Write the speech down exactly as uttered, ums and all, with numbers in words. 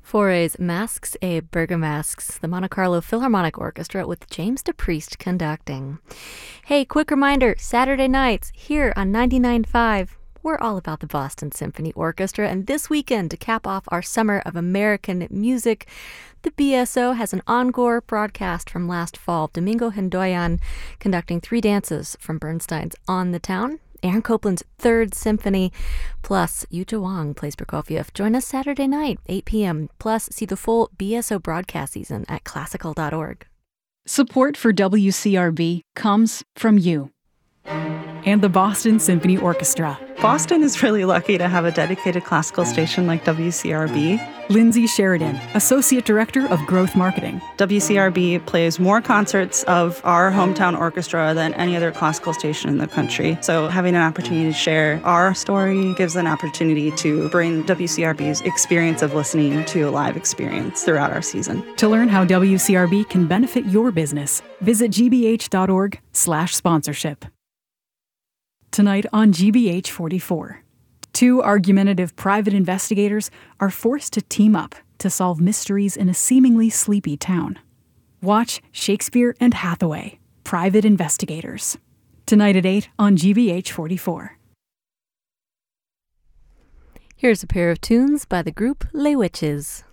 Foray's Masks et Bergamasques, the Monte Carlo Philharmonic Orchestra with James DePriest conducting. Hey, quick reminder, Saturday nights here on ninety-nine point five, we're all about the Boston Symphony Orchestra, and this weekend, to cap off our Summer of American Music, the B S O has an encore broadcast from last fall. Domingo Hendoyan conducting three dances from Bernstein's On the Town, Aaron Copland's Third Symphony, plus Yuja Wang plays Prokofiev. Join us Saturday night, eight p.m. Plus, see the full B S O broadcast season at classical dot org. Support for W C R B comes from you and the Boston Symphony Orchestra. Boston is really lucky to have a dedicated classical station like W C R B. Lindsay Sheridan, Associate Director of Growth Marketing. W C R B plays more concerts of our hometown orchestra than any other classical station in the country. So having an opportunity to share our story gives an opportunity to bring W C R B's experience of listening to a live experience throughout our season. To learn how W C R B can benefit your business, visit g b h dot org slash sponsorship. Tonight on G B H forty-four, two argumentative private investigators are forced to team up to solve mysteries in a seemingly sleepy town. Watch Shakespeare and Hathaway, Private Investigators. Tonight at eight on G B H forty-four. Here's a pair of tunes by the group Les Witches.